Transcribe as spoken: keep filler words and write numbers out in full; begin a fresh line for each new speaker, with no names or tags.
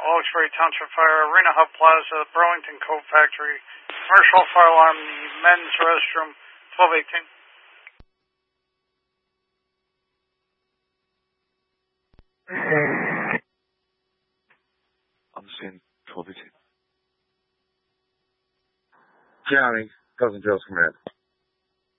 Wilkes-Barre Township Fire, Arena Hub Plaza, Burlington Coat Factory, Commercial Fire Alarm, the men's restroom, twelve eighteen.
I'm seeing twelve eighteen.
County, Cousin Joe's Command.